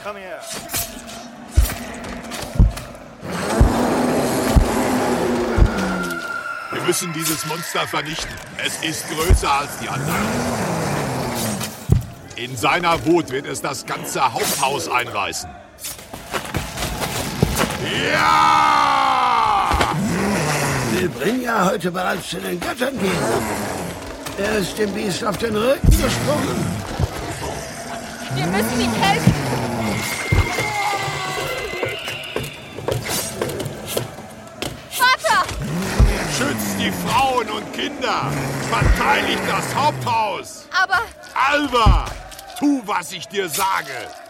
Komm her. Wir müssen dieses Monster vernichten. Es ist größer als die anderen. In seiner Wut wird es das ganze Haupthaus einreißen. Ja! Will Brynja heute bereits zu den Göttern gehen? Er ist dem Biest auf den Rücken gesprungen. Wir müssen ihm helfen. Vater! Schützt die Frauen und Kinder! Verteidigt das Haupthaus! Aber Alva, tu, was ich dir sage!